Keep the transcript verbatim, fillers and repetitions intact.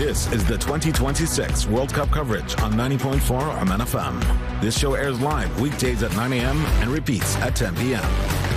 This is the twenty twenty-six World Cup coverage on ninety point four R M N F M. This show airs live weekdays at nine a.m. and repeats at ten p.m.